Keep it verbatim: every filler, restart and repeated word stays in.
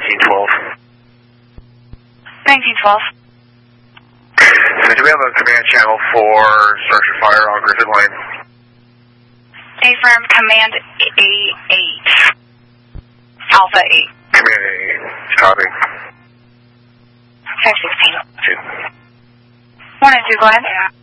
nineteen twelve. nineteen twelve. So do we have a command channel for Sergeant Fire on Griffin Lane? Affirm, command A eight. Alpha eight. Command A eight. Copy. five sixteen. Two. one and two, go ahead.